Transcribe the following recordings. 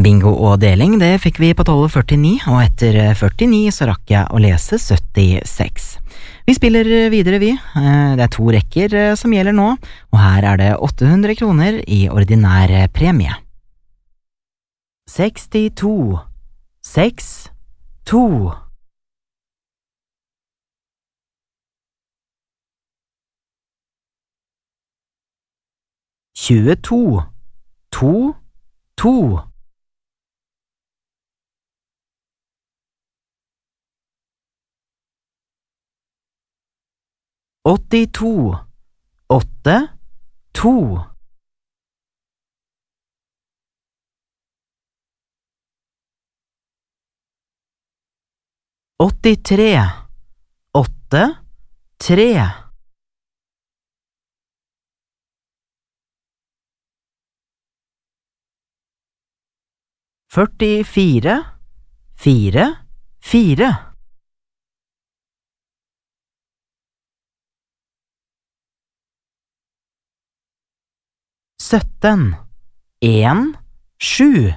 Bingo og deling, det fikk vi på 12.49, og etter 49 så rakk jeg å lese 76. Vi spiller videre vi. Det er 2 rekker som gjelder nå, og her er det 800 kroner i ordinær premie. 62, 6, 2. 22, 2, 2. 82, 8, 2. 83, 8, 3. 44, 4, 4. 17, 1, 7.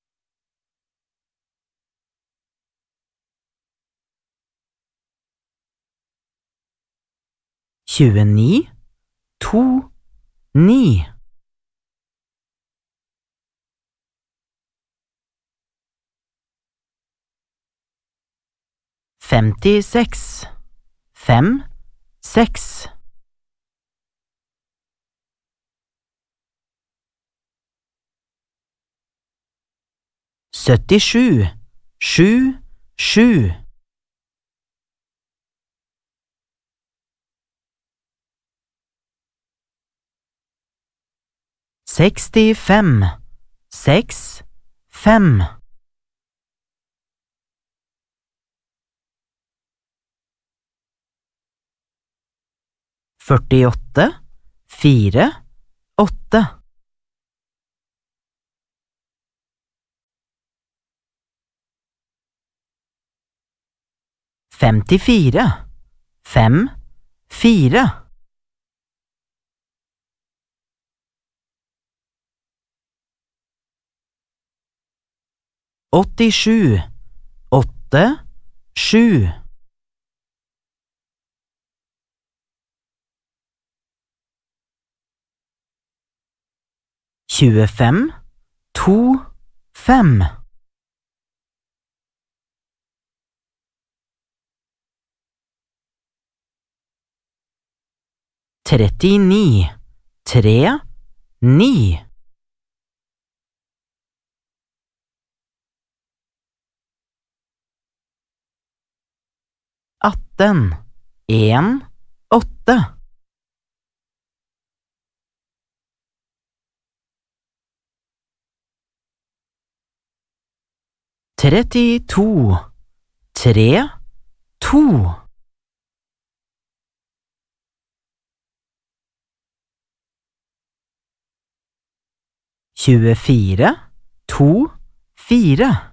29, 2, 9. 56, 5, 6. 77, 7, 7. 65, 6, 5. 48, 4, 8. 54, 5, 4. 87, 8, 7. 25, 2, 5. 39, 3, 9. 18, 1, 8. 32, 3, 2. 24, 2, 4.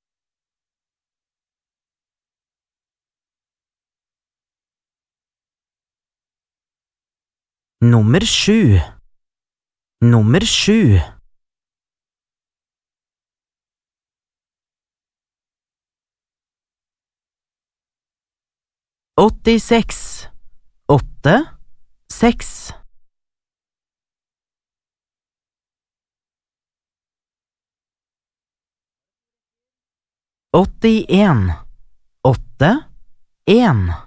7, 7. 86, 8, 6. 81, 8, 1.